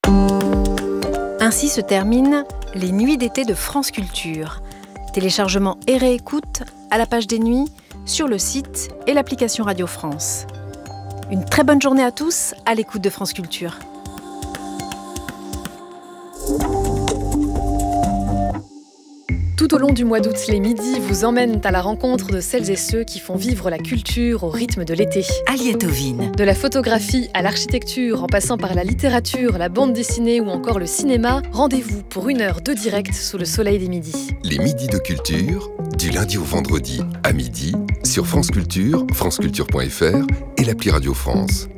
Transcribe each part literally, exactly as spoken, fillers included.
Ainsi se terminent les nuits d'été de France Culture. Téléchargement et réécoute à la page des nuits, sur le site et l'application Radio France. Une très bonne journée à tous à l'écoute de France Culture. Tout au long du mois d'août, les midis vous emmènent à la rencontre de celles et ceux qui font vivre la culture au rythme de l'été. Aliette Ovine. De la photographie à l'architecture, en passant par la littérature, la bande dessinée ou encore le cinéma, rendez-vous pour une heure de direct sous le soleil des midis. Les midis de culture, du lundi au vendredi à midi, sur France Culture, franceculture point f r et l'appli Radio France.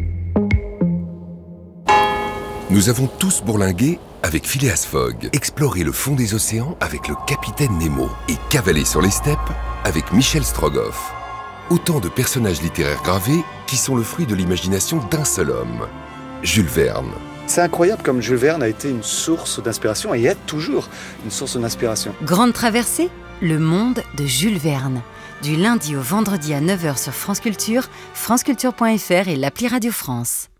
Nous avons tous bourlingué avec Phileas Fogg, exploré le fond des océans avec le capitaine Nemo et cavalé sur les steppes avec Michel Strogoff. Autant de personnages littéraires gravés qui sont le fruit de l'imagination d'un seul homme, Jules Verne. C'est incroyable comme Jules Verne a été une source d'inspiration et est toujours une source d'inspiration. Grande traversée, le monde de Jules Verne. Du lundi au vendredi à neuf heures sur France Culture, franceculture point f r et l'appli Radio France.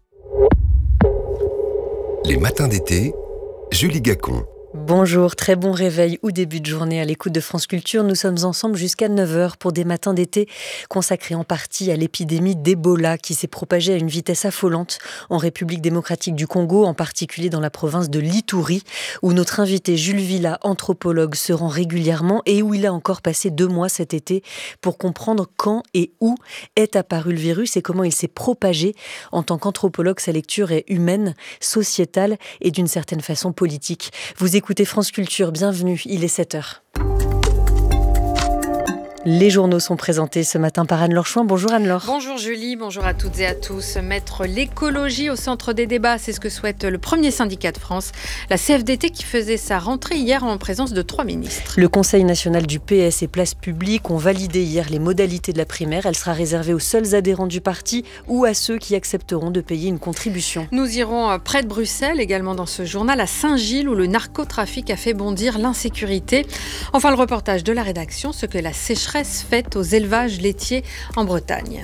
Les matins d'été, Julie Gacon. Bonjour, très bon réveil ou début de journée à l'écoute de France Culture. Nous sommes ensemble jusqu'à neuf heures pour des matins d'été consacrés en partie à l'épidémie d'Ebola qui s'est propagée à une vitesse affolante en République démocratique du Congo, en particulier dans la province de l'Ituri, où notre invité Jules Villa, anthropologue, se rend régulièrement et où il a encore passé deux mois cet été pour comprendre quand et où est apparu le virus et comment il s'est propagé. En tant qu'anthropologue, sa lecture est humaine, sociétale et d'une certaine façon politique. Vous écoutez France Culture, bienvenue, il est sept heures. Les journaux sont présentés ce matin par Anne-Laure Chouin. Bonjour Anne-Laure. Bonjour Julie, bonjour à toutes et à tous. Mettre l'écologie au centre des débats, c'est ce que souhaite le premier syndicat de France, la C F D T, qui faisait sa rentrée hier en présence de trois ministres. Le Conseil national du P S et Place Publique ont validé hier les modalités de la primaire. Elle sera réservée aux seuls adhérents du parti ou à ceux qui accepteront de payer une contribution. Nous irons près de Bruxelles, également dans ce journal, à Saint-Gilles, où le narcotrafic a fait bondir l'insécurité. Enfin, le reportage de la rédaction, ce que la sécheresse faite aux élevages laitiers en Bretagne.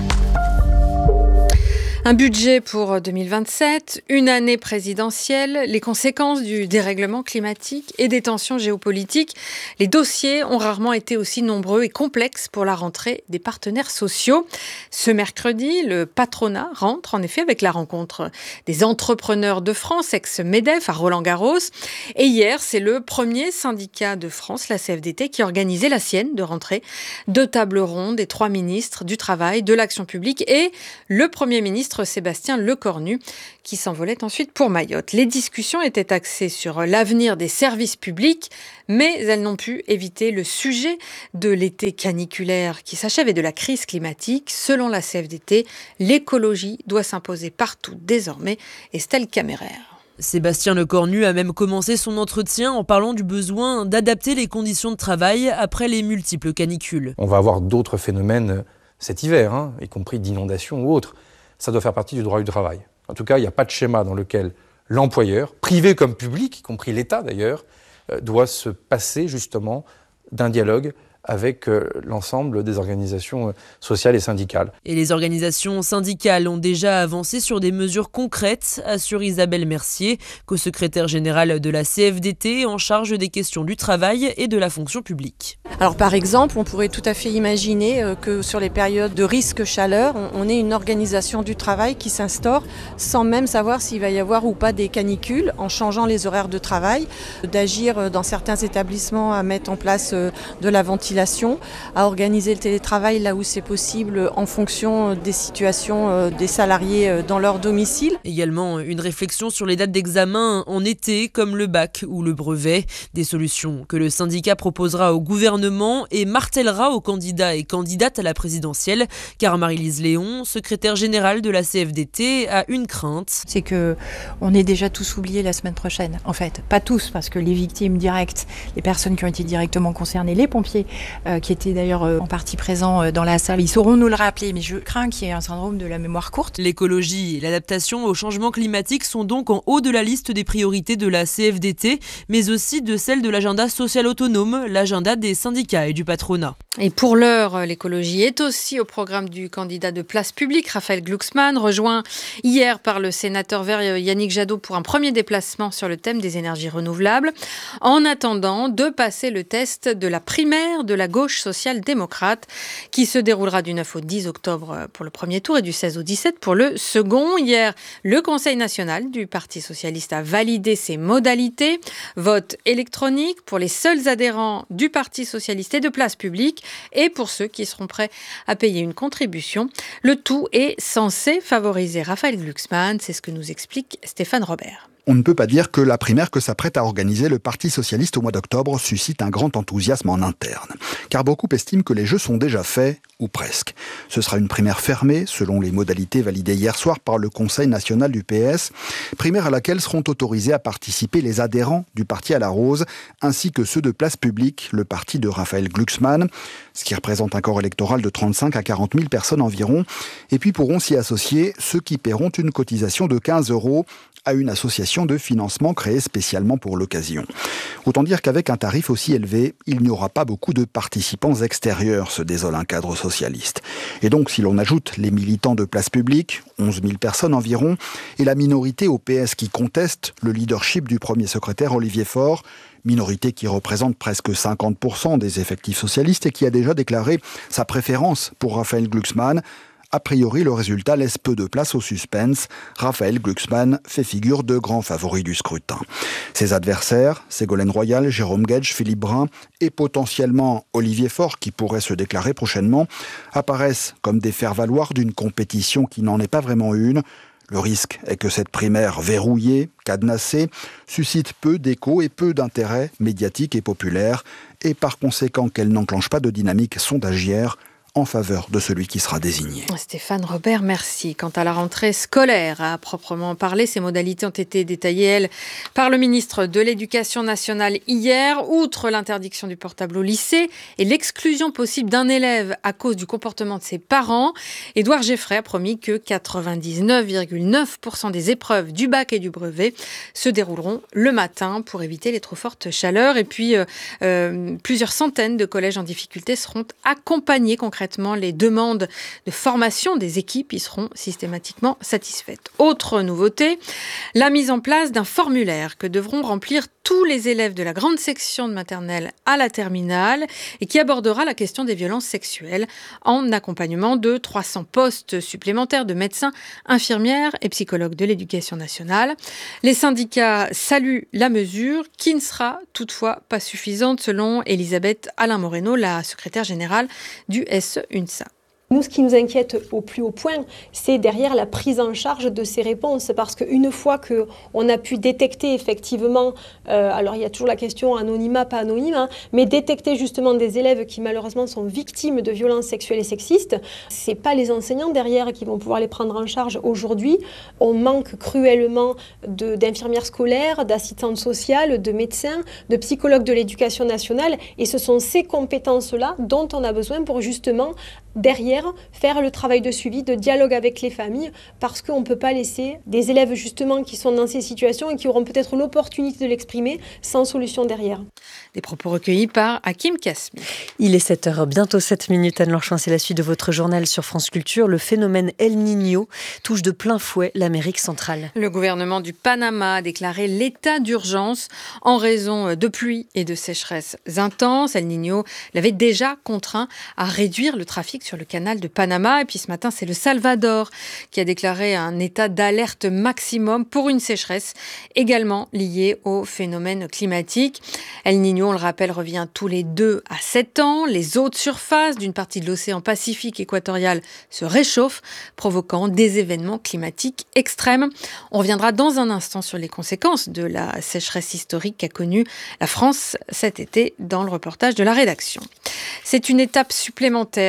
Un budget pour deux mille vingt-sept, une année présidentielle, les conséquences du dérèglement climatique et des tensions géopolitiques. Les dossiers ont rarement été aussi nombreux et complexes pour la rentrée des partenaires sociaux. Ce mercredi, le patronat rentre en effet avec la rencontre des entrepreneurs de France, ex-MEDEF, à Roland-Garros. Et hier, c'est le premier syndicat de France, la C F D T, qui organisait la sienne de rentrée. Deux tables rondes des trois ministres du Travail, de l'Action publique et le Premier ministre Sébastien Lecornu, qui s'envolait ensuite pour Mayotte. Les discussions étaient axées sur l'avenir des services publics, mais elles n'ont pu éviter le sujet de l'été caniculaire qui s'achève et de la crise climatique. Selon la C F D T, l'écologie doit s'imposer partout désormais. Estelle Caméraire. Sébastien Lecornu a même commencé son entretien en parlant du besoin d'adapter les conditions de travail après les multiples canicules. On va avoir d'autres phénomènes cet hiver, hein, y compris d'inondations ou autres. Ça doit faire partie du droit du travail. En tout cas, il n'y a pas de schéma dans lequel l'employeur, privé comme public, y compris l'État d'ailleurs, doit se passer justement d'un dialogue avec euh, l'ensemble des organisations euh, sociales et syndicales. Et les organisations syndicales ont déjà avancé sur des mesures concrètes, assure Isabelle Mercier, co-secrétaire générale de la C F D T en charge des questions du travail et de la fonction publique. Alors par exemple, on pourrait tout à fait imaginer euh, que sur les périodes de risque chaleur, on, on ait une organisation du travail qui s'instaure sans même savoir s'il va y avoir ou pas des canicules, en changeant les horaires de travail, d'agir dans certains établissements à mettre en place euh, de la ventilation, à organiser le télétravail là où c'est possible en fonction des situations des salariés dans leur domicile. Également une réflexion sur les dates d'examen en été comme le bac ou le brevet, des solutions que le syndicat proposera au gouvernement et martèlera aux candidats et candidates à la présidentielle, car Marie-Lise Léon, secrétaire générale de la C F D T, a une crainte. C'est qu'on est déjà tous oubliés la semaine prochaine, en fait. Pas tous, parce que les victimes directes, les personnes qui ont été directement concernées, les pompiers, euh, qui étaient d'ailleurs euh, en partie présents euh, dans la salle. Ils sauront nous le rappeler, mais je crains qu'il y ait un syndrome de la mémoire courte. L'écologie et l'adaptation au changement climatique sont donc en haut de la liste des priorités de la C F D T, mais aussi de celle de l'agenda social autonome, l'agenda des syndicats et du patronat. Et pour l'heure, l'écologie est aussi au programme du candidat de Place Publique, Raphaël Glucksmann, rejoint hier par le sénateur vert Yannick Jadot pour un premier déplacement sur le thème des énergies renouvelables, en attendant de passer le test de la primaire de la gauche social-démocrate, qui se déroulera du neuf au dix octobre pour le premier tour et du seize au dix-sept pour le second. Hier, le Conseil national du Parti socialiste a validé ses modalités. Vote électronique pour les seuls adhérents du Parti socialiste et de Place Publique, et pour ceux qui seront prêts à payer une contribution. Le tout est censé favoriser Raphaël Glucksmann, c'est ce que nous explique Stéphane Robert. On ne peut pas dire que la primaire que s'apprête à organiser le Parti socialiste au mois d'octobre suscite un grand enthousiasme en interne. Car beaucoup estiment que les jeux sont déjà faits, ou presque. Ce sera une primaire fermée, selon les modalités validées hier soir par le Conseil national du P S. Primaire à laquelle seront autorisés à participer les adhérents du Parti à la Rose, ainsi que ceux de Place Publique, le parti de Raphaël Glucksmann, ce qui représente un corps électoral de trente-cinq à quarante mille personnes environ. Et puis pourront s'y associer ceux qui paieront une cotisation de quinze euros à une association de financement créée spécialement pour l'occasion. Autant dire qu'avec un tarif aussi élevé, il n'y aura pas beaucoup de participants extérieurs, se désole un cadre socialiste. Et donc, si l'on ajoute les militants de Place Publique, onze mille personnes environ, et la minorité au P S qui conteste le leadership du premier secrétaire Olivier Faure, minorité qui représente presque cinquante pour cent des effectifs socialistes et qui a déjà déclaré sa préférence pour Raphaël Glucksmann, a priori, le résultat laisse peu de place au suspense. Raphaël Glucksmann fait figure de grand favori du scrutin. Ses adversaires, Ségolène Royal, Jérôme Guedj, Philippe Brun et potentiellement Olivier Faure, qui pourrait se déclarer prochainement, apparaissent comme des faire-valoir d'une compétition qui n'en est pas vraiment une. Le risque est que cette primaire verrouillée, cadenassée, suscite peu d'écho et peu d'intérêt médiatique et populaire, et par conséquent qu'elle n'enclenche pas de dynamique sondagière en faveur de celui qui sera désigné. Stéphane Robert, merci. Quant à la rentrée scolaire, à proprement parler, ces modalités ont été détaillées, elles, par le ministre de l'Éducation nationale hier. Outre l'interdiction du portable au lycée et l'exclusion possible d'un élève à cause du comportement de ses parents, Édouard Geffray a promis que quatre-vingt-dix-neuf virgule neuf pour cent des épreuves du bac et du brevet se dérouleront le matin pour éviter les trop fortes chaleurs. Et puis, euh, euh, plusieurs centaines de collèges en difficulté seront accompagnés concrètement. Les demandes de formation des équipes y seront systématiquement satisfaites. Autre nouveauté, la mise en place d'un formulaire que devront remplir tous les élèves de la grande section de maternelle à la terminale et qui abordera la question des violences sexuelles en accompagnement de trois cents postes supplémentaires de médecins, infirmières et psychologues de l'éducation nationale. Les syndicats saluent la mesure qui ne sera toutefois pas suffisante selon Elisabeth Alain-Moreno, la secrétaire générale du S E U N S A. Nous, ce qui nous inquiète au plus haut point, c'est derrière la prise en charge de ces réponses. Parce qu'une fois qu'on a pu détecter effectivement, euh, alors il y a toujours la question anonymat, pas anonyme, hein, mais détecter justement des élèves qui malheureusement sont victimes de violences sexuelles et sexistes, c'est pas les enseignants derrière qui vont pouvoir les prendre en charge aujourd'hui. On manque cruellement de, d'infirmières scolaires, d'assistantes sociales, de médecins, de psychologues de l'éducation nationale. Et ce sont ces compétences-là dont on a besoin pour justement derrière, faire le travail de suivi, de dialogue avec les familles, parce qu'on ne peut pas laisser des élèves justement qui sont dans ces situations et qui auront peut-être l'opportunité de l'exprimer sans solution derrière. Des propos recueillis par Hakim Kasmi. Il est sept heures, bientôt sept minutes. Anne Lorchon, c'est la suite de votre journal sur France Culture. Le phénomène El Niño touche de plein fouet l'Amérique centrale. Le gouvernement du Panama a déclaré l'état d'urgence en raison de pluies et de sécheresses intenses. El Niño l'avait déjà contraint à réduire le trafic sur le canal de Panama. Et puis ce matin, c'est le Salvador qui a déclaré un état d'alerte maximum pour une sécheresse également liée au phénomène climatique. El Niño, on le rappelle, revient tous les deux à sept ans. Les eaux de surface d'une partie de l'océan Pacifique équatorial se réchauffent, provoquant des événements climatiques extrêmes. On reviendra dans un instant sur les conséquences de la sécheresse historique qu'a connue la France cet été dans le reportage de la rédaction. C'est une étape supplémentaire dans la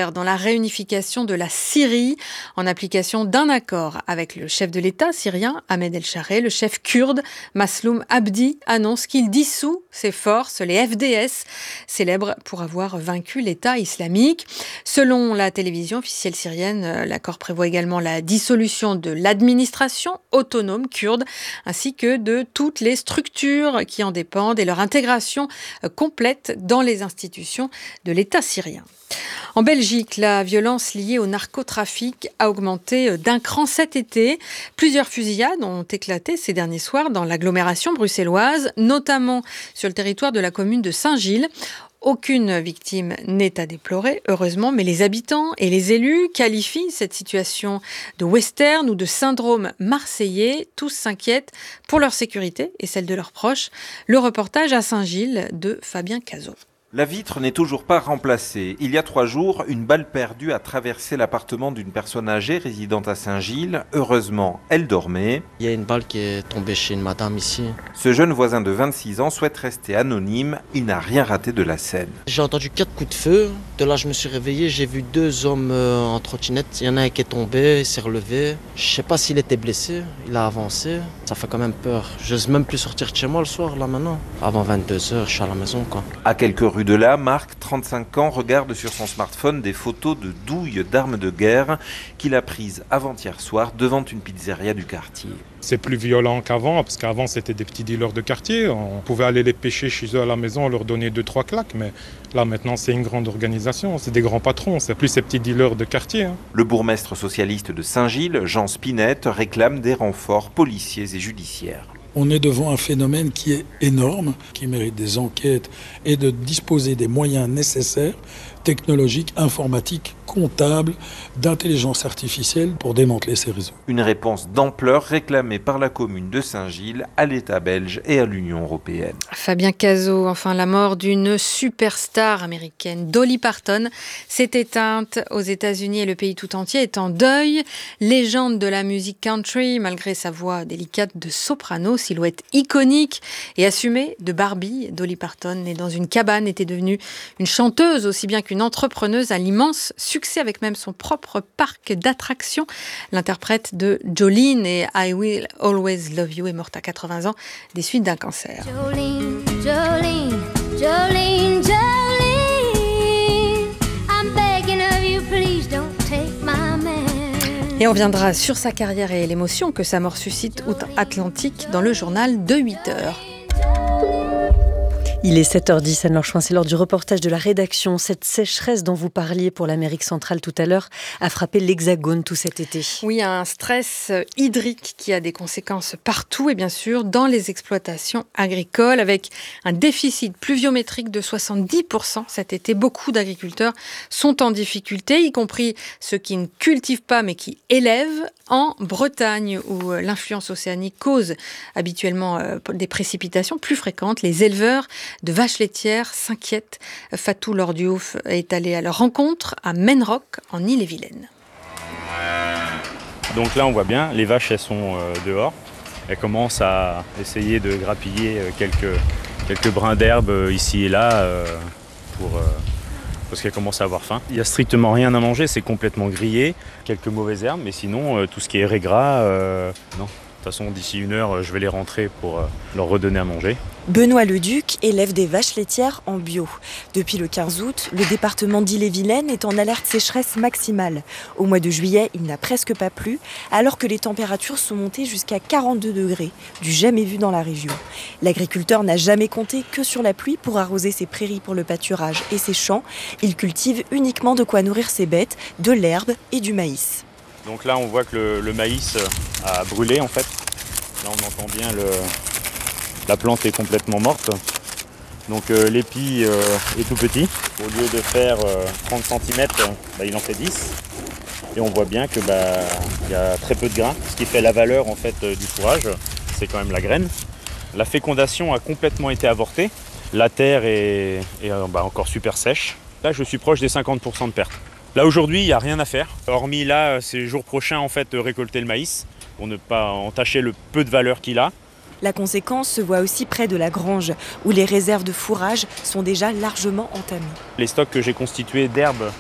réunification de la Syrie en application d'un accord avec le chef de l'État syrien, Ahmed El-Shareh. Le chef kurde, Masloum Abdi, annonce qu'il dissout ses forces, les F D S, célèbres pour avoir vaincu l'État islamique. Selon la télévision officielle syrienne, l'accord prévoit également la dissolution de l'administration autonome kurde, ainsi que de toutes les structures qui en dépendent et leur intégration complète dans les institutions de l'État syrien. En Belgique, la violence liée au narcotrafic a augmenté d'un cran cet été. Plusieurs fusillades ont éclaté ces derniers soirs dans l'agglomération bruxelloise, notamment sur le territoire de la commune de Saint-Gilles. Aucune victime n'est à déplorer, heureusement, mais les habitants et les élus qualifient cette situation de western ou de syndrome marseillais. Tous s'inquiètent pour leur sécurité et celle de leurs proches. Le reportage à Saint-Gilles de Fabien Cazot. La vitre n'est toujours pas remplacée. Il y a trois jours, une balle perdue a traversé l'appartement d'une personne âgée résidente à Saint-Gilles. Heureusement, elle dormait. Il y a une balle qui est tombée chez une madame ici. Ce jeune voisin de vingt-six ans souhaite rester anonyme. Il n'a rien raté de la scène. J'ai entendu quatre coups de feu. De là, je me suis réveillé. J'ai vu deux hommes en trottinette. Il y en a un qui est tombé, il s'est relevé. Je ne sais pas s'il était blessé. Il a avancé. Ça fait quand même peur. Je n'ose même plus sortir de chez moi le soir, là maintenant. Avant vingt-deux heures, je suis à la maison, quoi. À quelques rues de là, Marc, trente-cinq ans, regarde sur son smartphone des photos de douilles d'armes de guerre qu'il a prises avant-hier soir devant une pizzeria du quartier. C'est plus violent qu'avant, parce qu'avant c'était des petits dealers de quartier. On pouvait aller les pêcher chez eux à la maison, leur donner deux, trois claques, mais là maintenant c'est une grande organisation, c'est des grands patrons, c'est plus ces petits dealers de quartier. Hein. Le bourgmestre socialiste de Saint-Gilles, Jean Spinette, réclame des renforts policiers et judiciaires. On est devant un phénomène qui est énorme, qui mérite des enquêtes et de disposer des moyens nécessaires, technologiques, informatiques, comptables, d'intelligence artificielle pour démanteler ces réseaux. Une réponse d'ampleur réclamée par la commune de Saint-Gilles à l'État belge et à l'Union européenne. Fabien Cazot, enfin la mort d'une superstar américaine, Dolly Parton, s'est éteinte aux États-Unis et le pays tout entier est en deuil. Légende de la musique country, malgré sa voix délicate de soprano, silhouette iconique et assumée de Barbie, Dolly Parton, née dans une cabane, était devenue une chanteuse aussi bien qu'une entrepreneuse à l'immense succès avec même son propre parc d'attractions. L'interprète de Jolene et I Will Always Love You est morte à quatre-vingts ans des suites d'un cancer. Jolene, Jolene, Jolene, Jolene, I'm begging of you, please don't take my man. Et on viendra sur sa carrière et l'émotion que sa mort suscite outre-Atlantique dans le journal de huit heures. Il est sept heures dix, Anne-Laure Chouin, c'est l'heure du reportage de la rédaction. Cette sécheresse dont vous parliez pour l'Amérique centrale tout à l'heure a frappé l'Hexagone tout cet été. Oui, un stress hydrique qui a des conséquences partout et bien sûr dans les exploitations agricoles avec un déficit pluviométrique de soixante-dix pour cent cet été. Beaucoup d'agriculteurs sont en difficulté, y compris ceux qui ne cultivent pas mais qui élèvent. En Bretagne, où l'influence océanique cause habituellement des précipitations plus fréquentes, les éleveurs de vaches laitières s'inquiètent. Fatou Lordiouf est allé à leur rencontre à Menrock, en Ille-et-Vilaine. Donc là, on voit bien, les vaches, elles sont euh, dehors. Elles commencent à essayer de grappiller quelques, quelques brins d'herbe ici et là euh, pour... Euh, parce qu'elle commence à avoir faim. Il n'y a strictement rien à manger, c'est complètement grillé. Quelques mauvaises herbes, mais sinon, euh, tout ce qui est régras, euh, non. De toute façon, d'ici une heure, je vais les rentrer pour euh, leur redonner à manger. Benoît Leduc élève des vaches laitières en bio. Depuis le quinze août, le département d'Ille-et-Vilaine est en alerte sécheresse maximale. Au mois de juillet, il n'a presque pas plu, alors que les températures sont montées jusqu'à quarante-deux degrés, du jamais vu dans la région. L'agriculteur n'a jamais compté que sur la pluie pour arroser ses prairies pour le pâturage et ses champs. Il cultive uniquement de quoi nourrir ses bêtes, de l'herbe et du maïs. Donc là, on voit que le, le maïs a brûlé en fait. Là, on entend bien le... La plante est complètement morte, donc euh, l'épi euh, est tout petit. Au lieu de faire euh, trente centimètres, bah, il en fait dix. Et on voit bien qu'il bah, y a très peu de grains. Ce qui fait la valeur en fait, euh, du fourrage, c'est quand même la graine. La fécondation a complètement été avortée. La terre est, est euh, bah, encore super sèche. Là, je suis proche des cinquante pour cent de perte. Là, aujourd'hui, il n'y a rien à faire. Hormis là, ces jours prochains, en fait, récolter le maïs pour ne pas entacher le peu de valeur qu'il a. La conséquence se voit aussi près de la grange, où les réserves de fourrage sont déjà largement entamées. Les stocks que j'ai constitués d'herbes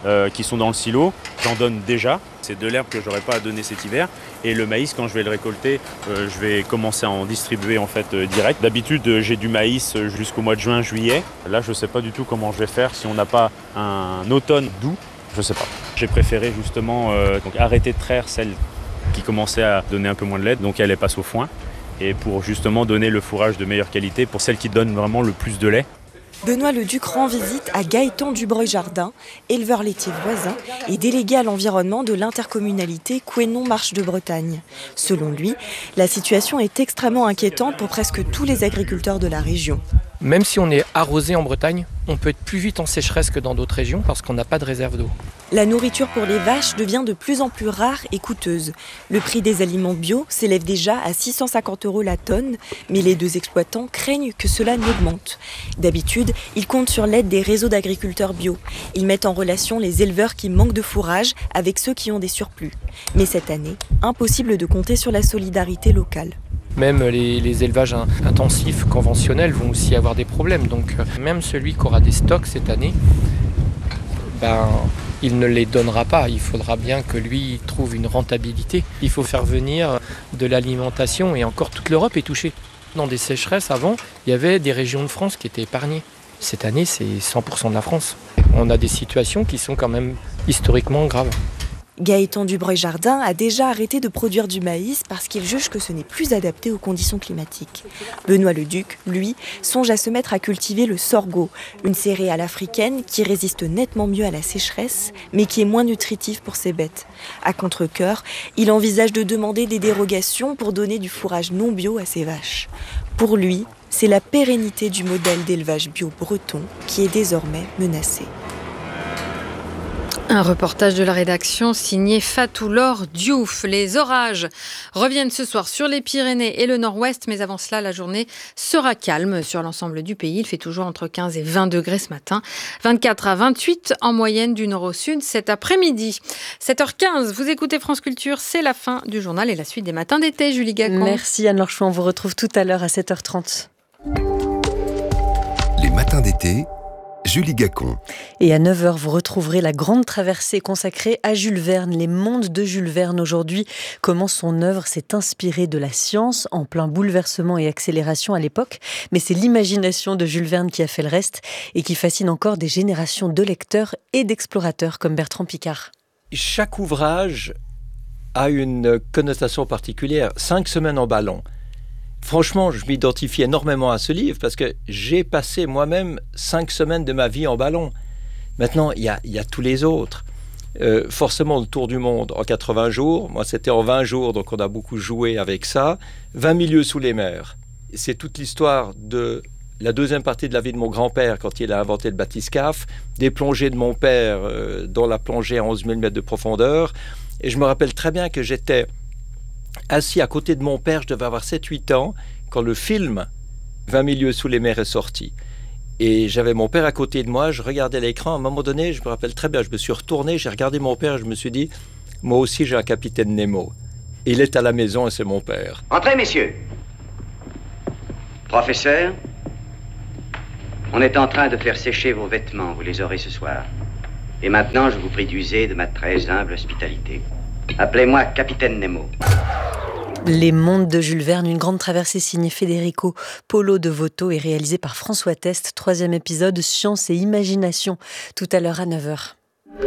euh, qui sont dans le silo, j'en donne déjà. C'est de l'herbe que j'aurais pas à donner cet hiver. Et le maïs, quand je vais le récolter, euh, je vais commencer à en distribuer en fait euh, direct. D'habitude, euh, j'ai du maïs jusqu'au mois de juin, juillet. Là, je sais pas du tout comment je vais faire si on n'a pas un automne doux. Je sais pas. J'ai préféré justement euh, donc arrêter de traire celle qui commençait à donner un peu moins de lait, donc elle est passe au foin. Et pour justement donner le fourrage de meilleure qualité pour celle qui donne vraiment le plus de lait. Benoît Leduc rend visite à Gaëtan Dubreuil-Jardin, éleveur laitier voisin et délégué à l'environnement de l'intercommunalité Couesnon-Marche de Bretagne. Selon lui, la situation est extrêmement inquiétante pour presque tous les agriculteurs de la région. Même si on est arrosé en Bretagne, on peut être plus vite en sécheresse que dans d'autres régions parce qu'on n'a pas de réserve d'eau. La nourriture pour les vaches devient de plus en plus rare et coûteuse. Le prix des aliments bio s'élève déjà à six cent cinquante euros la tonne, mais les deux exploitants craignent que cela n'augmente. D'habitude, ils comptent sur l'aide des réseaux d'agriculteurs bio. Ils mettent en relation les éleveurs qui manquent de fourrage avec ceux qui ont des surplus. Mais cette année, impossible de compter sur la solidarité locale. Même les, les élevages intensifs conventionnels vont aussi avoir des problèmes. Donc même celui qui aura des stocks cette année, ben, il ne les donnera pas. Il faudra bien que lui trouve une rentabilité. Il faut faire venir de l'alimentation et encore toute l'Europe est touchée. Dans des sécheresses avant, il y avait des régions de France qui étaient épargnées. Cette année, c'est cent pour cent de la France. On a des situations qui sont quand même historiquement graves. Gaëtan Dubreuil-Jardin a déjà arrêté de produire du maïs parce qu'il juge que ce n'est plus adapté aux conditions climatiques. Benoît Leduc, lui, songe à se mettre à cultiver le sorgho, une céréale africaine qui résiste nettement mieux à la sécheresse, mais qui est moins nutritive pour ses bêtes. À contre-cœur, il envisage de demander des dérogations pour donner du fourrage non bio à ses vaches. Pour lui, c'est la pérennité du modèle d'élevage bio breton qui est désormais menacée. Un reportage de la rédaction signé Fatou Laure Diouf. Les orages reviennent ce soir sur les Pyrénées et le nord-ouest, mais avant cela, la journée sera calme sur l'ensemble du pays. Il fait toujours entre quinze et vingt degrés ce matin, vingt-quatre à vingt-huit en moyenne du nord au sud cet après-midi. sept heures quinze, vous écoutez France Culture, c'est la fin du journal et la suite des matins d'été. Julie Gacon. Merci Anne-Laure Chouin, on vous retrouve tout à l'heure à sept heures trente. Les matins d'été, Julie Gacon. Et à neuf heures, vous retrouverez la grande traversée consacrée à Jules Verne. Les mondes de Jules Verne aujourd'hui, comment son œuvre s'est inspirée de la science en plein bouleversement et accélération à l'époque. Mais c'est l'imagination de Jules Verne qui a fait le reste et qui fascine encore des générations de lecteurs et d'explorateurs comme Bertrand Piccard. Chaque ouvrage a une connotation particulière. Cinq semaines en ballon. Franchement, je m'identifie énormément à ce livre parce que j'ai passé moi-même cinq semaines de ma vie en ballon. Maintenant, il y a, y a tous les autres. Euh, forcément, le tour du monde en quatre-vingts jours. Moi, c'était en vingt jours, donc on a beaucoup joué avec ça. vingt milieux sous les mers. C'est toute l'histoire de la deuxième partie de la vie de mon grand-père quand il a inventé le bathyscaphe, des plongées de mon père euh, dans la plongée à onze mille mètres de profondeur. Et je me rappelle très bien que j'étais assis à côté de mon père, je devais avoir sept huit ans, quand le film vingt milieux sous les mers est sorti. Et j'avais mon père à côté de moi, je regardais l'écran, à un moment donné, je me rappelle très bien, je me suis retourné, j'ai regardé mon père et je me suis dit, moi aussi j'ai un capitaine Nemo. Il est à la maison et c'est mon père. Entrez, messieurs. Professeur, on est en train de faire sécher vos vêtements, vous les aurez ce soir. Et maintenant, je vous prie d'user de ma très humble hospitalité. Appelez-moi Capitaine Nemo. Les mondes de Jules Verne, une grande traversée signée Federico Polo de Voto et réalisée par François Test. Troisième épisode, Science et Imagination, tout à l'heure à neuf heures.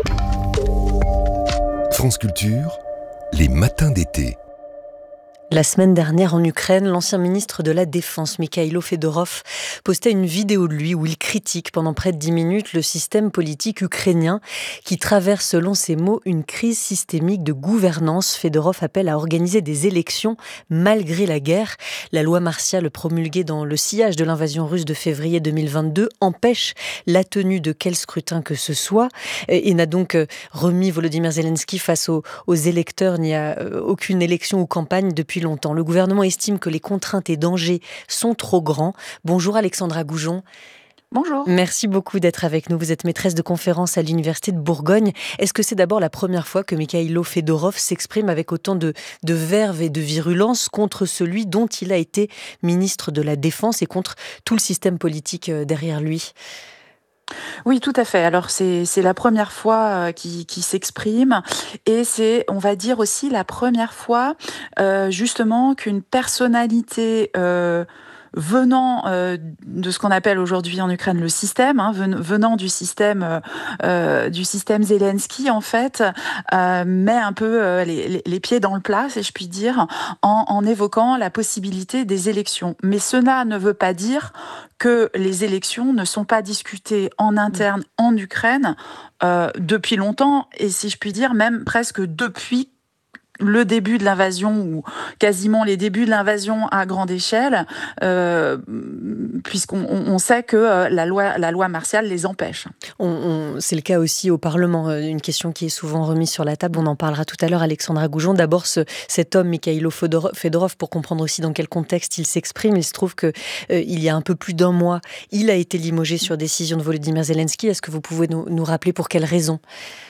France Culture, les matins d'été. La semaine dernière en Ukraine, l'ancien ministre de la Défense, Mikhailo Fedorov, postait une vidéo de lui où il critique pendant près de dix minutes le système politique ukrainien qui traverse, selon ses mots, une crise systémique de gouvernance. Fedorov appelle à organiser des élections malgré la guerre. La loi martiale promulguée dans le sillage de l'invasion russe de février deux mille vingt-deux empêche la tenue de quel scrutin que ce soit et n'a donc remis Volodymyr Zelensky face aux, aux électeurs. Il n'y a aucune élection ou campagne depuis longtemps. Le gouvernement estime que les contraintes et dangers sont trop grands. Bonjour Alexandra Goujon. Bonjour. Merci beaucoup d'être avec nous. Vous êtes maîtresse de conférences à l'Université de Bourgogne. Est-ce que c'est d'abord la première fois que Mikhailo Fedorov s'exprime avec autant de, de verve et de virulence contre celui dont il a été ministre de la Défense et contre tout le système politique derrière lui ? Oui, tout à fait. Alors, c'est, c'est la première fois euh, qu'il, qu'il s'exprime et c'est, on va dire aussi, la première fois euh, justement qu'une personnalité euh, venant euh, de ce qu'on appelle aujourd'hui en Ukraine le système, hein, venant du système euh, du système Zelensky, en fait, euh, met un peu euh, les, les pieds dans le plat, si je puis dire, en, en évoquant la possibilité des élections. Mais cela ne veut pas dire que les élections ne sont pas discutées en interne en Ukraine euh, depuis longtemps, et si je puis dire, même presque depuis le début de l'invasion, ou quasiment les débuts de l'invasion à grande échelle, euh, puisqu'on on, on sait que euh, la loi, la loi martiale les empêche. On, on, c'est le cas aussi au Parlement, une question qui est souvent remise sur la table, on en parlera tout à l'heure, Alexandra Goujon. D'abord, ce, cet homme, Mikhailo Fedorov, pour comprendre aussi dans quel contexte il s'exprime, il se trouve qu'il euh, y a un peu plus d'un mois, il a été limogé sur décision de Volodymyr Zelensky. Est-ce que vous pouvez nous, nous rappeler pour quelles raisons ?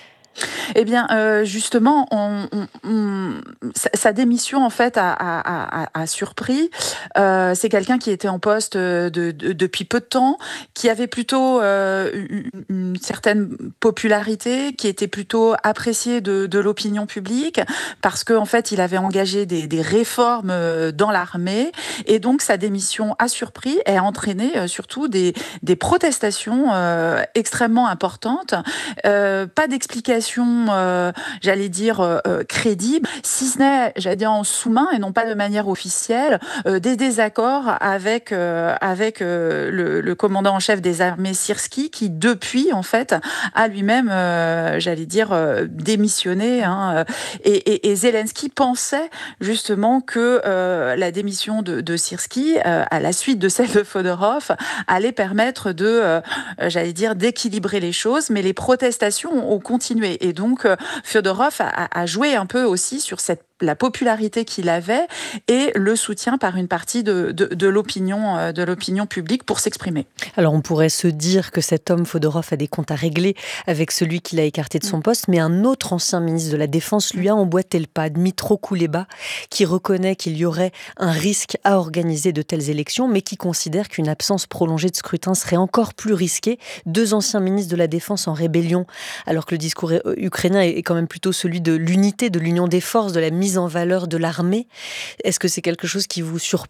Eh bien, euh, justement, on, on, on, sa, sa démission, en fait, a, a, a, a surpris. Euh, c'est quelqu'un qui était en poste de, de, depuis peu de temps, qui avait plutôt euh, une, une certaine popularité, qui était plutôt apprécié de, de l'opinion publique, parce qu'en fait, il avait engagé des, des réformes dans l'armée, et donc sa démission a surpris et a entraîné euh, surtout des, des protestations euh, extrêmement importantes. Euh, pas d'explication Euh, j'allais dire euh, crédible, si ce n'est, j'allais dire en sous-main et non pas de manière officielle, euh, des désaccords avec euh, avec euh, le, le commandant en chef des armées Syrski, qui depuis en fait a lui-même, euh, j'allais dire euh, démissionné. Hein, et, et, et Zelensky pensait justement que euh, la démission de, de Syrski, euh, à la suite de celle de Fedorov, allait permettre de, euh, j'allais dire, d'équilibrer les choses, mais les protestations ont continué. Et donc, euh, Fedorov a, a joué un peu aussi sur cette la popularité qu'il avait et le soutien par une partie de, de, de, l'opinion, de l'opinion publique pour s'exprimer. Alors on pourrait se dire que cet homme, Fedorov, a des comptes à régler avec celui qui l'a écarté de son poste, mais un autre ancien ministre de la Défense lui a emboîté le pas, Dmytro Kuleba, qui reconnaît qu'il y aurait un risque à organiser de telles élections, mais qui considère qu'une absence prolongée de scrutin serait encore plus risquée. Deux anciens ministres de la Défense en rébellion, alors que le discours ukrainien est quand même plutôt celui de l'unité, de l'union des forces, de la mise en valeur de l'armée. Est-ce que c'est quelque chose qui vous surprend ?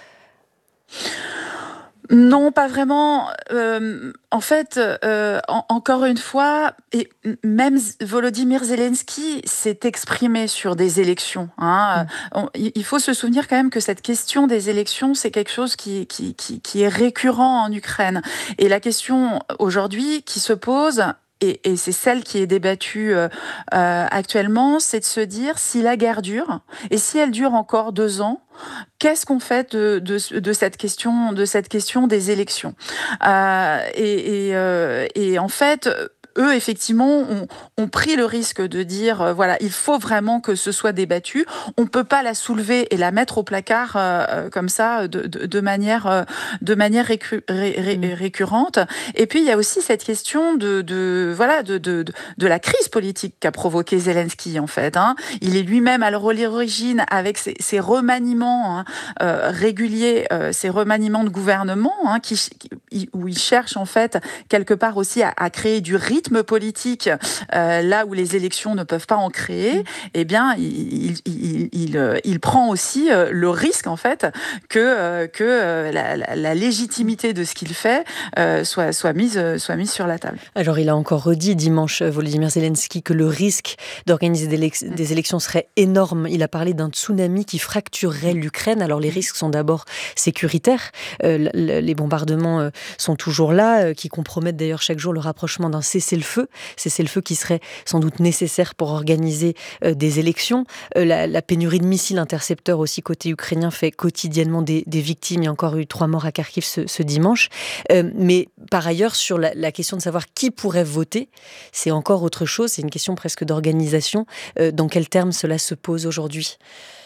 Non, pas vraiment. Euh, en fait, euh, en, encore une fois, et même Volodymyr Zelensky s'est exprimé sur des élections. Hein. Mmh. On, il faut se souvenir quand même que cette question des élections, c'est quelque chose qui, qui, qui, qui est récurrent en Ukraine. Et la question aujourd'hui qui se pose, Et, et c'est celle qui est débattue euh, euh, actuellement, c'est de se dire si la guerre dure, et si elle dure encore deux ans, qu'est-ce qu'on fait de, de, de, cette, question, de cette question des élections euh, et, et, euh, et en fait, eux, effectivement, ont, ont pris le risque de dire, euh, voilà, il faut vraiment que ce soit débattu. On ne peut pas la soulever et la mettre au placard euh, comme ça, de, de, de manière, euh, de manière récu- ré, ré, récurrente. Et puis, il y a aussi cette question de, de, voilà, de, de, de, de la crise politique qu'a provoqué Zelensky, en fait. Hein. Il est lui-même à l'origine avec ses, ses remaniements hein, euh, réguliers, euh, ses remaniements de gouvernement, hein, qui, qui, où il cherche, en fait, quelque part aussi à, à créer du rythme politique, euh, là où les élections ne peuvent pas en créer, eh bien, il, il, il, il, il prend aussi euh, le risque, en fait, que, euh, que euh, la, la, la légitimité de ce qu'il fait euh, soit, soit, mise, soit mise sur la table. Alors, il a encore redit dimanche, Volodymyr Zelensky, que le risque d'organiser des, élec- des élections serait énorme. Il a parlé d'un tsunami qui fracturerait l'Ukraine. Alors, les risques sont d'abord sécuritaires. Euh, les bombardements euh, sont toujours là, euh, qui compromettent d'ailleurs chaque jour le rapprochement d'un cessez-le-feu. Cessez-le-feu qui serait sans doute nécessaire pour organiser euh, des élections. Euh, la, la pénurie de missiles intercepteurs aussi côté ukrainien fait quotidiennement des, des victimes. Il y a encore eu trois morts à Kharkiv ce, ce dimanche. Euh, mais par ailleurs, sur la, la question de savoir qui pourrait voter, c'est encore autre chose. C'est une question presque d'organisation. Euh, dans quels termes cela se pose aujourd'hui ?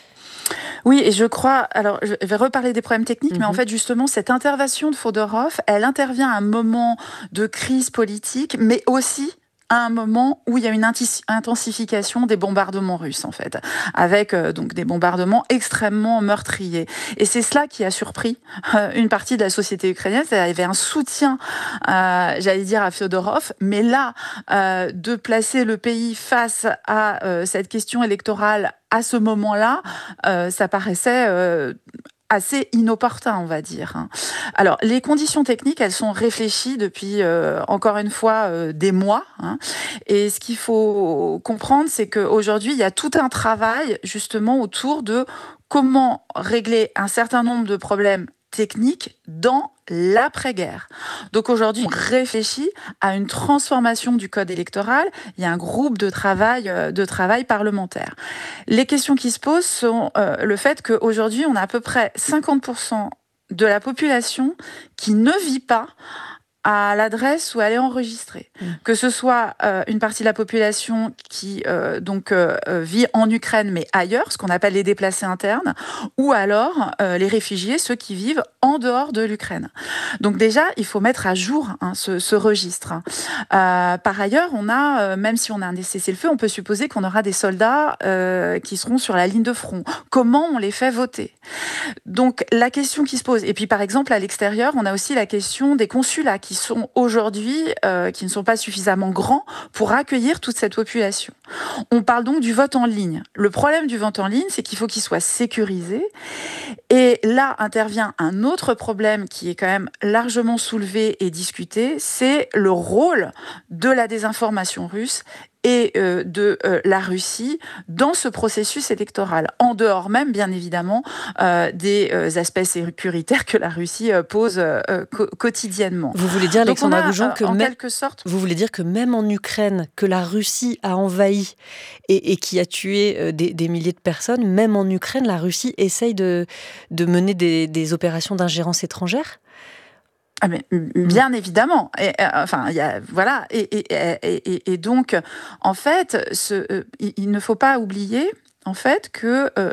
Oui, et je crois, alors je vais reparler des problèmes techniques, mmh. mais en fait justement cette intervention de Fedorov, elle intervient à un moment de crise politique, mais aussi à un moment où il y a une intensification des bombardements russes, en fait, avec euh, donc des bombardements extrêmement meurtriers. Et c'est cela qui a surpris euh, une partie de la société ukrainienne. C'est-à-dire, il y avait un soutien, euh, j'allais dire, à Féodorov, mais là, euh, de placer le pays face à euh, cette question électorale à ce moment-là, euh, ça paraissait euh, assez inopportun, on va dire. Alors, les conditions techniques, elles sont réfléchies depuis, euh, encore une fois, euh, des mois. Hein. Et ce qu'il faut comprendre, c'est qu'aujourd'hui, il y a tout un travail, justement, autour de comment régler un certain nombre de problèmes techniques dans l'après-guerre. Donc aujourd'hui, on réfléchit à une transformation du code électoral. Il y a un groupe de travail, euh, de travail parlementaire. Les questions qui se posent sont euh, le fait qu'aujourd'hui, on a à peu près cinquante pour cent de la population qui ne vit pas à l'adresse où elle est enregistrée. Mmh. Que ce soit euh, une partie de la population qui euh, donc euh, vit en Ukraine mais ailleurs, ce qu'on appelle les déplacés internes, ou alors euh, les réfugiés, ceux qui vivent en dehors de l'Ukraine. Donc déjà, il faut mettre à jour hein, ce, ce registre. Euh, par ailleurs, on a, euh, même si on a un cessez-le-feu, on peut supposer qu'on aura des soldats euh, qui seront sur la ligne de front. Comment on les fait voter ? Donc la question qui se pose, et puis par exemple à l'extérieur, on a aussi la question des consulats qui sont aujourd'hui, euh, qui ne sont pas suffisamment grands pour accueillir toute cette population. On parle donc du vote en ligne. Le problème du vote en ligne, c'est qu'il faut qu'il soit sécurisé. Et là intervient un autre problème qui est quand même largement soulevé et discuté, c'est le rôle de la désinformation russe et euh, de euh, la Russie dans ce processus électoral, en dehors même, bien évidemment, euh, des euh, aspects sécuritaires que la Russie euh, pose euh, co- quotidiennement. Vous voulez dire, Alexandra Goujon, que en même, quelque sorte, vous voulez dire que même en Ukraine, que la Russie a envahi et, et qui a tué euh, des, des milliers de personnes, même en Ukraine, la Russie essaye de, de mener des, des opérations d'ingérence étrangère ? Ah mais bien évidemment. Et, euh, enfin, il y a voilà. Et, et, et, et, et donc, en fait, ce, euh, il, il ne faut pas oublier, en fait, que euh,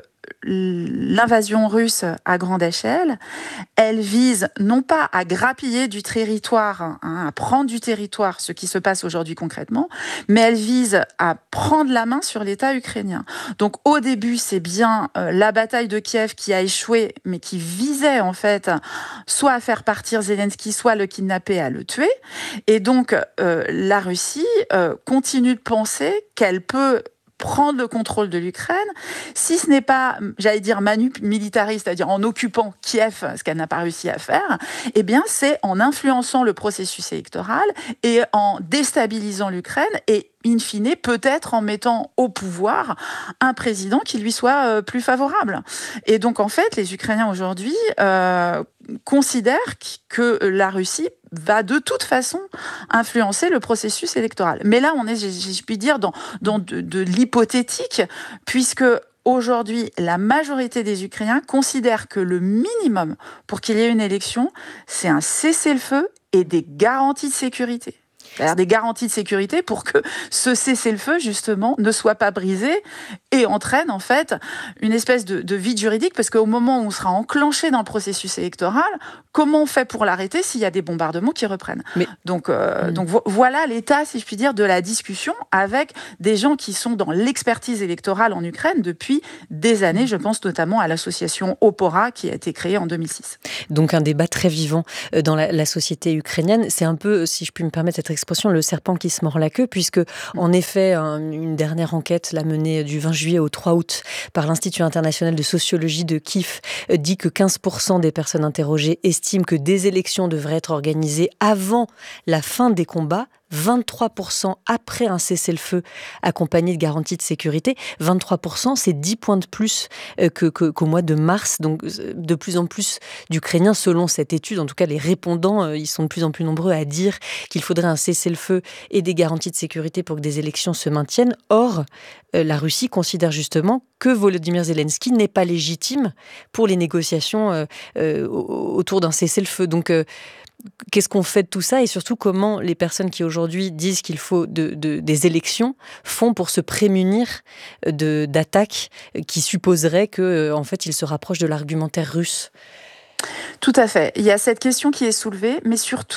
l'invasion russe à grande échelle, elle vise non pas à grappiller du territoire, hein, à prendre du territoire, ce qui se passe aujourd'hui concrètement, mais elle vise à prendre la main sur l'État ukrainien. Donc au début, c'est bien euh, la bataille de Kiev qui a échoué, mais qui visait en fait soit à faire partir Zelensky, soit à le kidnapper, à le tuer. Et donc euh, la Russie euh, continue de penser qu'elle peut prendre le contrôle de l'Ukraine, si ce n'est pas, j'allais dire, manu militariste, c'est-à-dire en occupant Kiev, ce qu'elle n'a pas réussi à faire, eh bien, c'est en influençant le processus électoral et en déstabilisant l'Ukraine et, in fine, peut-être en mettant au pouvoir un président qui lui soit euh, plus favorable. Et donc, en fait, les Ukrainiens aujourd'hui euh, considèrent que la Russie va de toute façon influencer le processus électoral. Mais là, on est, je puis dire, dans, dans de, de l'hypothétique, puisque aujourd'hui, la majorité des Ukrainiens considèrent que le minimum pour qu'il y ait une élection, c'est un cessez-le-feu et des garanties de sécurité. C'est-à-dire des garanties de sécurité pour que ce cessez-le-feu, justement, ne soit pas brisé et entraîne, en fait, une espèce de, de vide juridique, parce qu'au moment où on sera enclenché dans le processus électoral, comment on fait pour l'arrêter s'il y a des bombardements qui reprennent ? Mais... Donc, euh, mmh. donc vo- voilà l'état, si je puis dire, de la discussion avec des gens qui sont dans l'expertise électorale en Ukraine depuis des années. Je pense notamment à l'association Opora qui a été créée en deux mille six. Donc un débat très vivant dans la, la société ukrainienne. C'est un peu, si je puis me permettre cette expression, le serpent qui se mord la queue, puisque en effet, un, une dernière enquête, la menée du vingt juillet au trois août par l'Institut international de sociologie de Kiev, dit que quinze pour cent des personnes interrogées estiment que des élections devraient être organisées avant la fin des combats, vingt-trois pour cent après un cessez-le-feu accompagné de garanties de sécurité. vingt-trois pour cent, c'est dix points de plus que, que, qu'au mois de mars. Donc, de plus en plus d'Ukrainiens, selon cette étude, en tout cas les répondants, ils sont de plus en plus nombreux à dire qu'il faudrait un cessez-le-feu et des garanties de sécurité pour que des élections se maintiennent. Or, la Russie considère justement que Volodymyr Zelensky n'est pas légitime pour les négociations euh, euh, autour d'un cessez-le-feu. Donc, euh, qu'est-ce qu'on fait de tout ça et surtout comment les personnes qui aujourd'hui disent qu'il faut de, de, des élections font pour se prémunir de, d'attaques qui supposeraient qu'en en fait, ils se rapprochent de l'argumentaire russe ? Tout à fait. Il y a cette question qui est soulevée, mais surtout,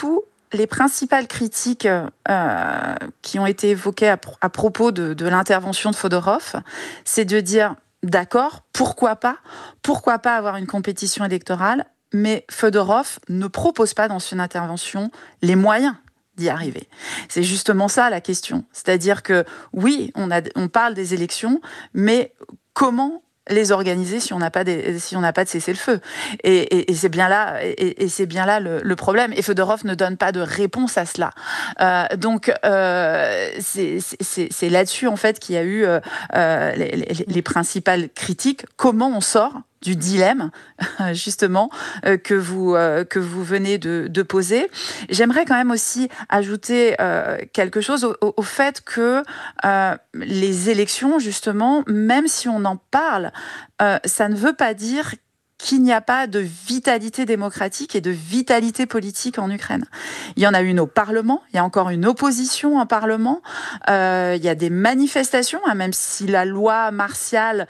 les principales critiques euh, qui ont été évoquées à, à propos de, de l'intervention de Fodorov, c'est de dire, d'accord, pourquoi pas, pourquoi pas avoir une compétition électorale, mais Fodorov ne propose pas dans son intervention les moyens d'y arriver. C'est justement ça la question. C'est-à-dire que oui, on, a, on parle des élections, mais comment les organiser si on n'a pas des, si on n'a pas de cessez-le-feu. Et, et, et c'est bien là, et, et c'est bien là le, le problème. Et Fodorov ne donne pas de réponse à cela. Euh, donc euh, c'est, c'est, c'est là-dessus en fait qu'il y a eu euh, les, les, les principales critiques. Comment on sort du dilemme, justement, euh, que, vous, euh, que vous venez de, de poser. J'aimerais quand même aussi ajouter euh, quelque chose au, au, au fait que euh, les élections, justement, même si on en parle, euh, ça ne veut pas dire qu'il n'y a pas de vitalité démocratique et de vitalité politique en Ukraine. Il y en a une au Parlement, il y a encore une opposition en Parlement, euh, il y a des manifestations, hein, même si la loi martiale,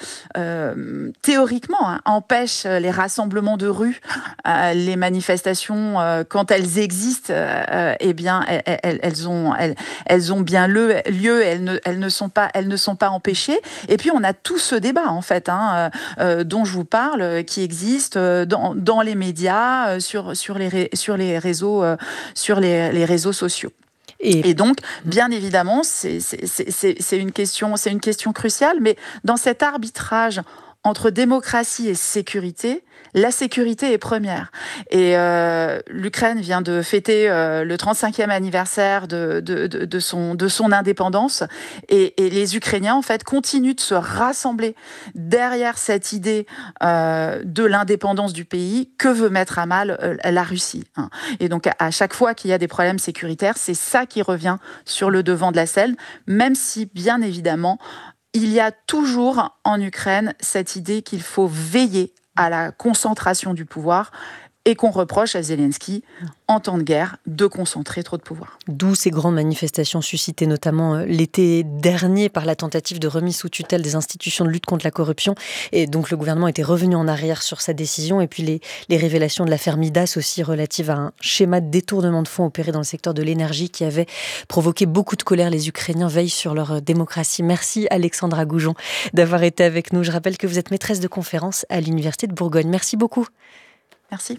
euh, théoriquement, hein, empêche les rassemblements de rue, euh, les manifestations, euh, quand elles existent, euh, eh bien, elles, elles, elles, ont, elles, elles ont bien lieu, lieu elles, ne, elles, ne sont pas, elles ne sont pas empêchées. Et puis, on a tout ce débat, en fait, hein, euh, dont je vous parle, qui existe Dans, dans les médias, sur, sur, les, sur les réseaux, sur les, les réseaux sociaux. Et, et donc, bien évidemment, c'est, c'est, c'est, c'est, une question, c'est une question cruciale, mais dans cet arbitrage entre démocratie et sécurité, la sécurité est première. Et euh, l'Ukraine vient de fêter euh, le trente-cinquième anniversaire de, de, de, de, son, de son indépendance. Et, et les Ukrainiens, en fait, continuent de se rassembler derrière cette idée euh, de l'indépendance du pays que veut mettre à mal euh, la Russie. Hein. Et donc, à, à chaque fois qu'il y a des problèmes sécuritaires, c'est ça qui revient sur le devant de la scène, même si, bien évidemment, il y a toujours en Ukraine cette idée qu'il faut veiller à la concentration du pouvoir et qu'on reproche à Zelensky, en temps de guerre, de concentrer trop de pouvoir. D'où ces grandes manifestations suscitées notamment l'été dernier par la tentative de remise sous tutelle des institutions de lutte contre la corruption. Et donc le gouvernement était revenu en arrière sur sa décision. Et puis les, les révélations de l'affaire Midas aussi relatives à un schéma de détournement de fonds opéré dans le secteur de l'énergie qui avait provoqué beaucoup de colère. Les Ukrainiens veillent sur leur démocratie. Merci Alexandra Goujon d'avoir été avec nous. Je rappelle que vous êtes maîtresse de conférence à l'Université de Bourgogne. Merci beaucoup. Merci.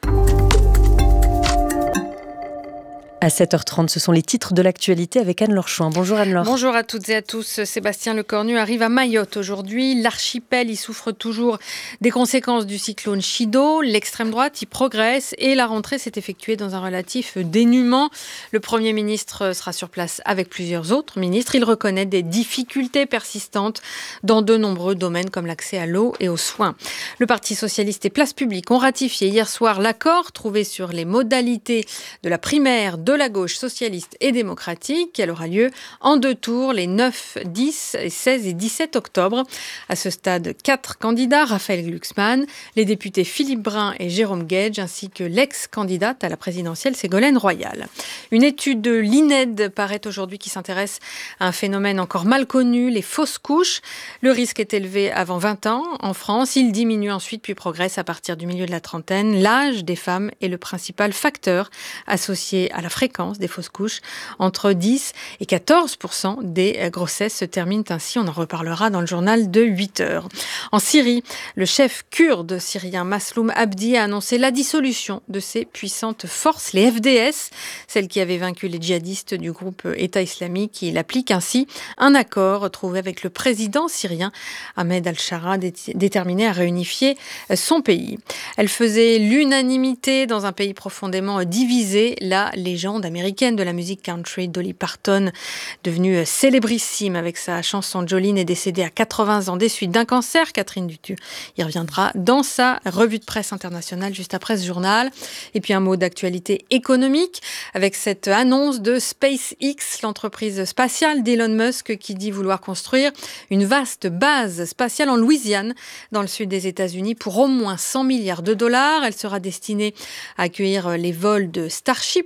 À sept heures trente, ce sont les titres de l'actualité avec Anne-Laure Chouin. Bonjour Anne-Laure. Bonjour à toutes et à tous. Sébastien Lecornu arrive à Mayotte aujourd'hui. L'archipel y souffre toujours des conséquences du cyclone Chido. L'extrême droite y progresse et la rentrée s'est effectuée dans un relatif dénuement. Le Premier ministre sera sur place avec plusieurs autres ministres. Il reconnaît des difficultés persistantes dans de nombreux domaines comme l'accès à l'eau et aux soins. Le Parti socialiste et Place Publique ont ratifié hier soir l'accord trouvé sur les modalités de la primaire de la gauche socialiste et démocratique. Elle aura lieu en deux tours, les neuf, dix, seize et dix-sept octobre. À ce stade, quatre candidats, Raphaël Glucksmann, les députés Philippe Brun et Jérôme Guedj, ainsi que l'ex-candidate à la présidentielle, Ségolène Royal. Une étude de l'I N E D paraît aujourd'hui qui s'intéresse à un phénomène encore mal connu, les fausses couches. Le risque est élevé avant vingt ans en France. Il diminue ensuite puis progresse à partir du milieu de la trentaine. L'âge des femmes est le principal facteur associé à la fréquence des fausses couches. Entre dix et quatorze pour cent des grossesses se terminent ainsi. On en reparlera dans le journal de huit heures. En Syrie, le chef kurde syrien Masloum Abdi a annoncé la dissolution de ses puissantes forces, les F D S, celles qui avaient vaincu les djihadistes du groupe État islamique. Il applique ainsi un accord trouvé avec le président syrien Ahmed al-Shara, dé- déterminé à réunifier son pays. Elle faisait l'unanimité dans un pays profondément divisé. La légende américaine de la musique country, Dolly Parton, devenue célébrissime avec sa chanson Jolene, est décédée à quatre-vingts ans des suites d'un cancer. Catherine Dutu y reviendra dans sa revue de presse internationale juste après ce journal. Et puis un mot d'actualité économique avec cette annonce de SpaceX, l'entreprise spatiale d'Elon Musk, qui dit vouloir construire une vaste base spatiale en Louisiane, dans le sud des États-Unis, pour au moins cent milliards de dollars. Elle sera destinée à accueillir les vols de Starship, la méga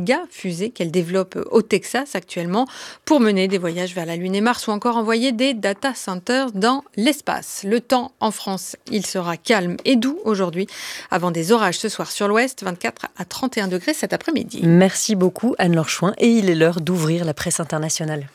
méga fusée qu'elle développe au Texas actuellement pour mener des voyages vers la Lune et Mars ou encore envoyer des data centers dans l'espace. Le temps en France, il sera calme et doux aujourd'hui avant des orages ce soir sur l'ouest, vingt-quatre à trente et un degrés cet après-midi. Merci beaucoup Anne-Laure Chouin et il est l'heure d'ouvrir la presse internationale.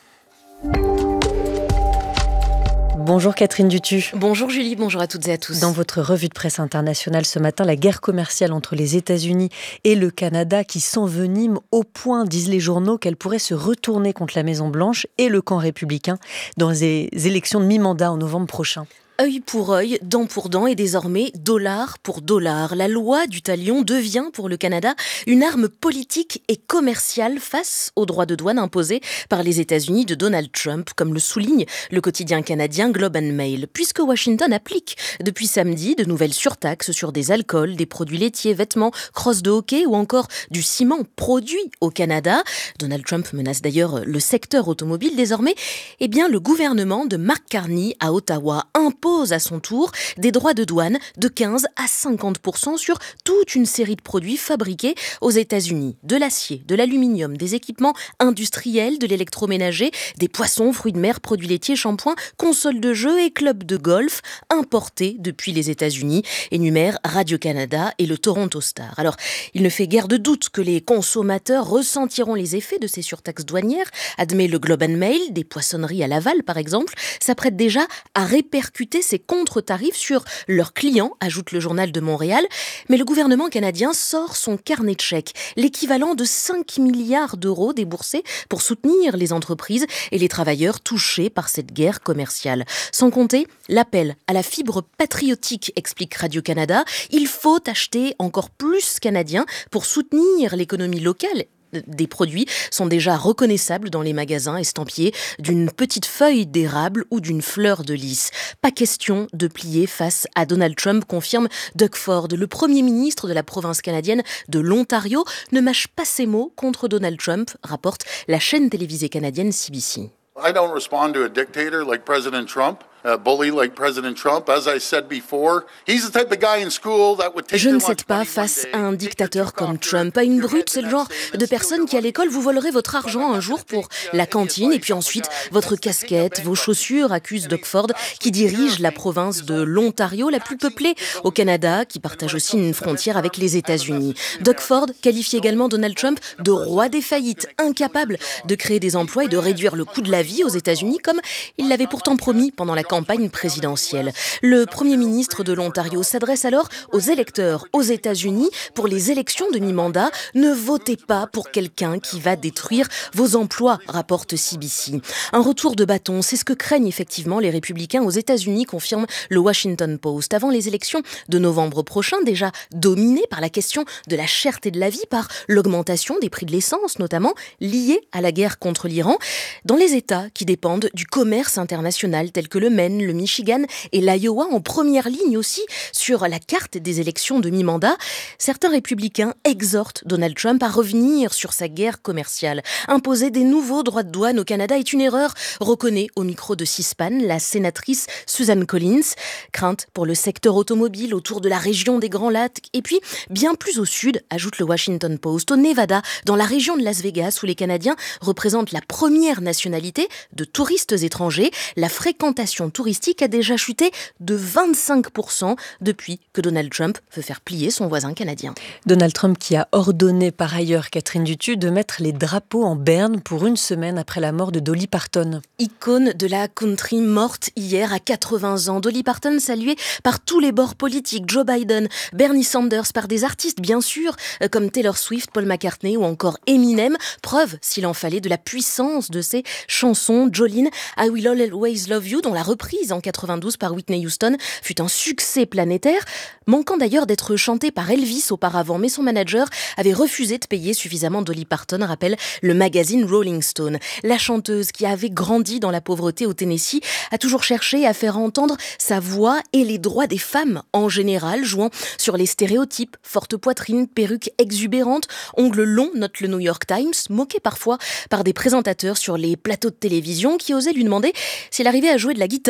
Bonjour Catherine Dutu. Bonjour Julie, bonjour à toutes et à tous. Dans votre revue de presse internationale ce matin, la guerre commerciale entre les États-Unis et le Canada qui s'envenime au point, disent les journaux, qu'elle pourrait se retourner contre la Maison-Blanche et le camp républicain dans les élections de mi-mandat en novembre prochain. Œil pour œil, dent pour dent et désormais dollar pour dollar. La loi du talion devient pour le Canada une arme politique et commerciale face aux droits de douane imposés par les États-Unis de Donald Trump, comme le souligne le quotidien canadien Globe and Mail, puisque Washington applique depuis samedi de nouvelles surtaxes sur des alcools, des produits laitiers, vêtements, crosses de hockey ou encore du ciment produit au Canada. Donald Trump menace d'ailleurs le secteur automobile. Désormais, eh bien, le gouvernement de Mark Carney à Ottawa impose à son tour des droits de douane de quinze à cinquante pour cent sur toute une série de produits fabriqués aux États-Unis. De l'acier, de l'aluminium, des équipements industriels, de l'électroménager, des poissons, fruits de mer, produits laitiers, shampoings, consoles de jeux et clubs de golf importés depuis les États-Unis, énumèrent Radio-Canada et le Toronto Star. Alors, il ne fait guère de doute que les consommateurs ressentiront les effets de ces surtaxes douanières, admet le Globe and Mail. Des poissonneries à Laval, par exemple, s'apprêtent déjà à répercuter ces contre-tarifs sur leurs clients, ajoute le Journal de Montréal. Mais le gouvernement canadien sort son carnet de chèques, l'équivalent de cinq milliards d'euros déboursés pour soutenir les entreprises et les travailleurs touchés par cette guerre commerciale. Sans compter l'appel à la fibre patriotique, explique Radio-Canada. Il faut acheter encore plus canadien pour soutenir l'économie locale. Des produits sont déjà reconnaissables dans les magasins estampillés d'une petite feuille d'érable ou d'une fleur de lys. Pas question de plier face à Donald Trump, confirme Doug Ford. Le premier ministre de la province canadienne de l'Ontario ne mâche pas ses mots contre Donald Trump, rapporte la chaîne télévisée canadienne C B C. I don't respond to a dictator like President Trump. A bully like President Trump, as I said before, he's the type of guy in school that would take. Je ne cède pas face à un dictateur comme Trump, à une brute. C'est le genre de personne qui à l'école vous volerez votre argent un jour pour la cantine et puis ensuite votre casquette, vos chaussures, accuse Doug Ford, qui dirige la province de l'Ontario, la plus peuplée au Canada, qui partage aussi une frontière avec les États-Unis. Doug Ford qualifie également Donald Trump de roi des faillites, incapable de créer des emplois et de réduire le coût de la vie aux États-Unis, comme il l'avait pourtant promis pendant la campagne présidentielle. Le Premier ministre de l'Ontario s'adresse alors aux électeurs aux États-Unis pour les élections de mi-mandat. Ne votez pas pour quelqu'un qui va détruire vos emplois, rapporte C B C. Un retour de bâton, c'est ce que craignent effectivement les républicains aux États-Unis, confirme le Washington Post. Avant les élections de novembre prochain, déjà dominées par la question de la cherté de la vie, par l'augmentation des prix de l'essence, notamment liée à la guerre contre l'Iran, dans les États qui dépendent du commerce international tels que le Maine, le Michigan et l'Iowa, en première ligne aussi sur la carte des élections de mi-mandat, certains républicains exhortent Donald Trump à revenir sur sa guerre commerciale. Imposer des nouveaux droits de douane au Canada est une erreur, reconnaît au micro de C-SPAN la sénatrice Susan Collins. Crainte pour le secteur automobile autour de la région des Grands Lacs et puis bien plus au sud, ajoute le Washington Post, au Nevada, dans la région de Las Vegas où les Canadiens représentent la première nationalité de touristes étrangers. La fréquentation touristique a déjà chuté de vingt-cinq pour cent depuis que Donald Trump veut faire plier son voisin canadien. Donald Trump qui a ordonné par ailleurs, Catherine Dutu, de mettre les drapeaux en berne pour une semaine après la mort de Dolly Parton. Icône de la country morte hier à quatre-vingts ans. Dolly Parton saluée par tous les bords politiques, Joe Biden, Bernie Sanders, par des artistes bien sûr, comme Taylor Swift, Paul McCartney ou encore Eminem. Preuve, s'il en fallait, de la puissance de ses chansons. Jolene, I Will Always Love You, dont la reprise en quatre-vingt-douze par Whitney Houston fut un succès planétaire, manquant d'ailleurs d'être chantée par Elvis auparavant, mais son manager avait refusé de payer suffisamment Dolly Parton, rappelle le magazine Rolling Stone. La chanteuse, qui avait grandi dans la pauvreté au Tennessee, a toujours cherché à faire entendre sa voix et les droits des femmes en général, jouant sur les stéréotypes, forte poitrine, perruque exubérante, ongles longs, note le New York Times, moqué parfois par des présentateurs sur les plateaux de télévision qui osaient lui demander s'il arrivait à jouer de la guitare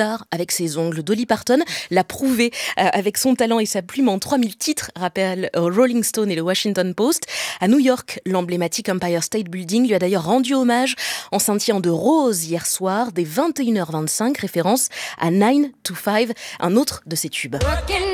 bizarre avec ses ongles. Dolly Parton l'a prouvé euh, avec son talent et sa plume en trois mille titres, rappellent Rolling Stone et le Washington Post. À New York, l'emblématique Empire State Building lui a d'ailleurs rendu hommage en scintillant de rose hier soir dès vingt et une heures vingt-cinq, référence à nine to five, un autre de ses tubes.